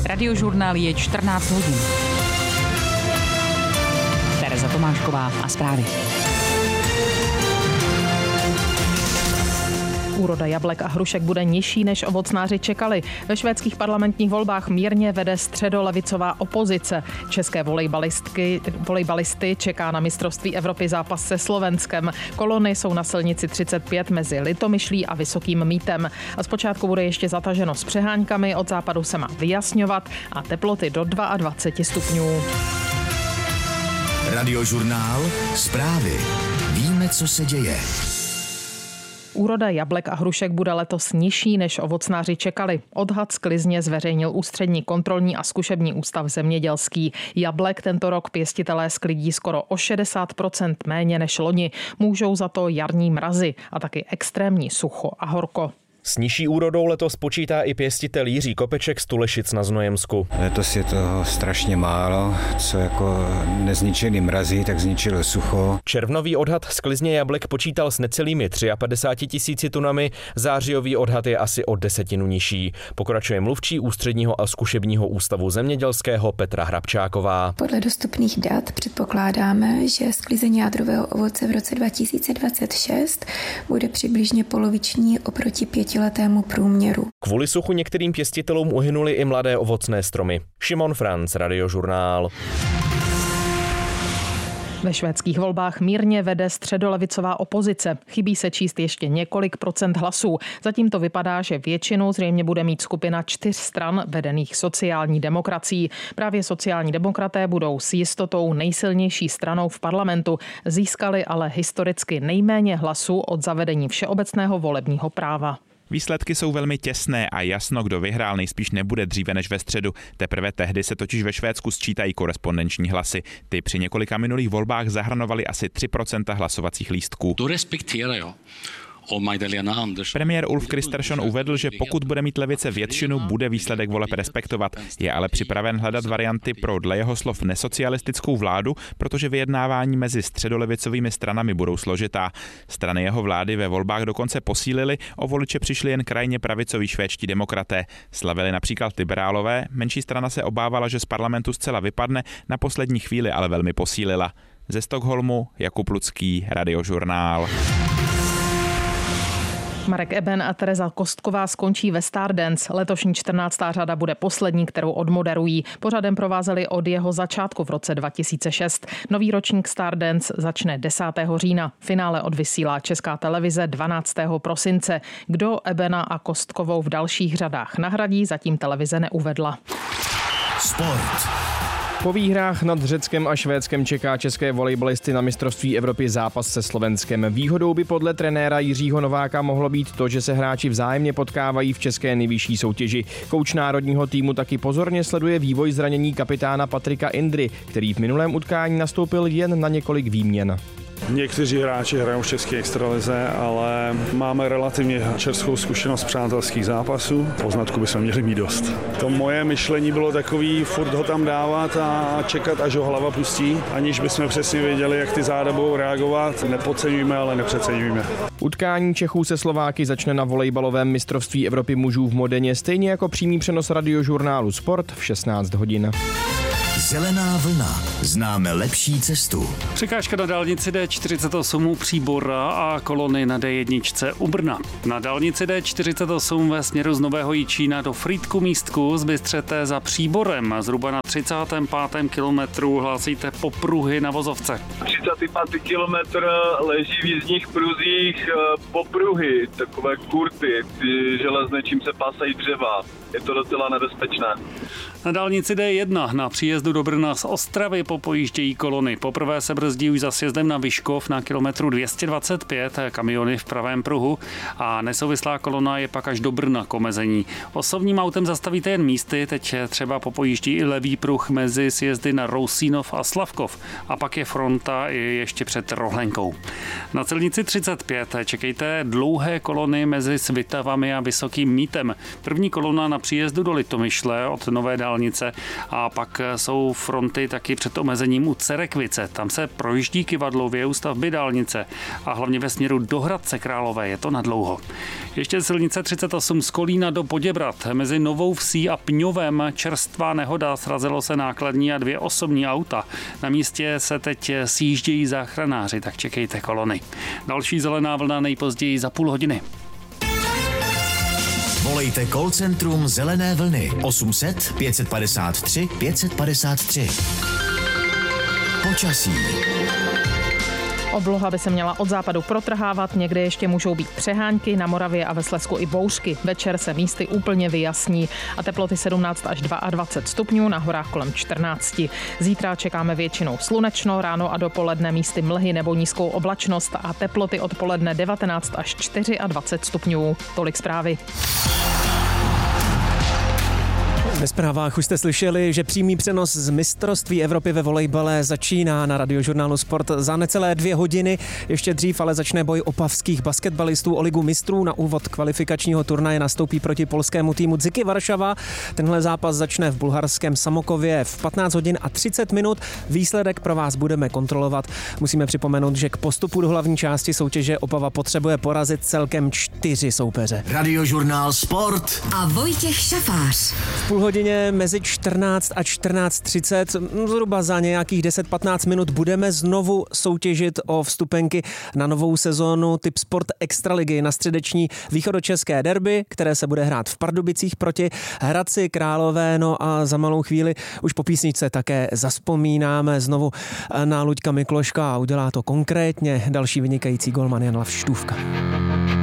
Radiožurnál je 14 hodin. Tereza Tomášková a zprávy. Úroda jablek a hrušek bude nižší, než ovocnáři čekali. Ve švédských parlamentních volbách mírně vede středolevicová opozice. České volejbalisty čeká na mistrovství Evropy zápas se Slovenskem. Kolony jsou na silnici 35 mezi Litomyšlí a Vysokým Mýtem. A zpočátku bude ještě zataženo s přeháňkami, od západu se má vyjasňovat a teploty do 22 stupňů. Radiožurnál, zprávy. Víme, co se děje. Úroda jablek a hrušek bude letos nižší, než ovocnáři čekali. Odhad sklizně zveřejnil Ústřední kontrolní a zkušební ústav zemědělský. Jablek tento rok pěstitelé sklidí skoro o 60% méně než loni. Můžou za to jarní mrazy a taky extrémní sucho a horko. S nižší úrodou letos počítá i pěstitel Jiří Kopeček z Tulešic na Znojemsku. Letos je toho strašně málo, co jako nezničený mrazy, tak zničilo sucho. Červnový odhad sklizně jablek počítal s necelými 53 000 tunami, zářijový odhad je asi o 10 nižší. Pokračuje mluvčí Ústředního a zkušebního ústavu zemědělského Petra Hrabčáková. Podle dostupných dat předpokládáme, že sklizení jádrového ovoce v roce 2026 bude přibližně poloviční oproti 5letému průměru. Kvůli suchu některým pěstitelům uhynuly i mladé ovocné stromy. Šimon Franc, Radiožurnál. Ve švédských volbách mírně vede středolevicová opozice. Chybí se číst ještě několik procent hlasů. Zatím to vypadá, že většinu zřejmě bude mít skupina 4 stran vedených sociální demokracií. Právě sociální demokraté budou s jistotou nejsilnější stranou v parlamentu. Získali ale historicky nejméně hlasů od zavedení všeobecného volebního práva. Výsledky jsou velmi těsné a jasno, kdo vyhrál, nejspíš nebude dříve než ve středu. Teprve tehdy se totiž ve Švédsku sčítají korespondenční hlasy. Ty při několika minulých volbách zahrnovaly asi 3% hlasovacích lístků. To respekterar jag. Premiér Ulf Kristersson uvedl, že pokud bude mít levice většinu, bude výsledek voleb respektovat. Je ale připraven hledat varianty pro dle jeho slov nesocialistickou vládu, protože vyjednávání mezi středolevicovými stranami budou složitá. Strany jeho vlády ve volbách dokonce posílily, o voliče přišli jen krajně pravicoví švédští demokraté. Slavili například liberálové, menší strana se obávala, že z parlamentu zcela vypadne, na poslední chvíli ale velmi posílila. Ze Stockholmu Jakub Lucký, Radiožurnál. Marek Eben a Tereza Kostková skončí ve Stardance. Letošní 14. řada bude poslední, kterou odmoderují. Pořadem provázeli od jeho začátku v roce 2006. Nový ročník Stardance začne 10. října. Finále odvysílá Česká televize 12. prosince. Kdo Ebena a Kostkovou v dalších řadách nahradí, zatím televize neuvedla. Sport. Po výhrách nad Řeckem a Švédskem čeká české volejbalisty na mistrovství Evropy zápas se Slovenskem. Výhodou by podle trenéra Jiřího Nováka mohlo být to, že se hráči vzájemně potkávají v české nejvyšší soutěži. Kouč národního týmu taky pozorně sleduje vývoj zranění kapitána Patrika Indry, který v minulém utkání nastoupil jen na několik výměn. Někteří hráči hrajou v české extralize, ale máme relativně čerstvou zkušenost přátelských zápasů. Poznatku bychom měli mít dost. To moje myšlení bylo takový, furt ho tam dávat a čekat, až ho hlava pustí, aniž bychom přesně věděli, jak ty záda budou reagovat. Nepodceňujme, ale nepřeceňujme. Utkání Čechů se Slováky začne na volejbalovém mistrovství Evropy mužů v Modeně, stejně jako přímý přenos Radiožurnálu Sport v 16 hodin. Zelená vlna. Známe lepší cestu. Překážka na dálnici D48 u Příbora a kolony na D1 u Brna. Na dálnici D48 ve směru z Nového Jičína do Frýdku Místku zbystřete za Příborem. Zhruba na 35. kilometru hlásíte popruhy na vozovce. 35. kilometr leží v jízdních pruzích popruhy, takové kurty, ty železné, čím se pásají dřeva. Je to docela nebezpečné. Na dálnici D1 na příjezdu do Brna z Ostravy popojíždějí kolony. Poprvé se brzdí už za sjezdem na Vyškov na kilometru 225, kamiony v pravém pruhu a nesouvislá kolona je pak až do Brna k omezení. Osobním autem zastavíte jen místy, teď třeba popojíždí i levý pruh mezi sjezdy na Rousínov a Slavkov a pak je fronta i ještě před Rohlenkou. Na silnici 35 čekejte dlouhé kolony mezi Svitavami a Vysokým Mýtem. První kolona na příjezdu do Litomyšle od Nové dálnice. A pak jsou fronty taky před omezením u Cerekvice. Tam se projíždí kyvadlově u stavby dálnice a hlavně ve směru do Hradce Králové je to nadlouho. Ještě silnice 38 z Kolína do Poděbrad. Mezi Novou Vsí a Pňovem čerstvá nehoda, srazilo se nákladní a 2 osobní auta. Na místě se teď sjíždějí záchranáři, tak čekejte kolony. Další zelená vlna nejpozději za půl hodiny. Volejte call centrum Zelené vlny 800 553 553. Počasí. Obloha by se měla od západu protrhávat, někde ještě můžou být přehánky, na Moravě a ve Slezsku i bouřky. Večer se místy úplně vyjasní a teploty 17 až 22 stupňů, na horách kolem 14. Zítra čekáme většinou slunečno, ráno a dopoledne místy mlhy nebo nízkou oblačnost a teploty odpoledne 19 až 24 stupňů. Tolik zprávy. Ve zprávách už jste slyšeli, že přímý přenos z mistrovství Evropy ve volejbale začíná na Radiožurnálu Sport za necelé 2 hodiny. Ještě dřív ale začne boj opavských basketbalistů o ligu mistrů. Na úvod kvalifikačního turnaje nastoupí proti polskému týmu Zyky Varšava. Tenhle zápas začne v bulharském Samokově v 15 hodin a 30 minut. Výsledek pro vás budeme kontrolovat. Musíme připomenout, že k postupu do hlavní části soutěže Opava potřebuje porazit celkem 4 soupeře. Radiožurnál Sport a Vojtěch Šafář. V hodině mezi 14 a 14:30, zhruba za nějakých 10-15 minut budeme znovu soutěžit o vstupenky na novou sezónu Tip Sport Extraligy na středeční východočeské derby, které se bude hrát v Pardubicích proti Hradci Králové. No a za malou chvíli už po písničce také zazpomínáme znovu na Luďka Mikloška a udělá to konkrétně další vynikající golman Jan Lavštůvka.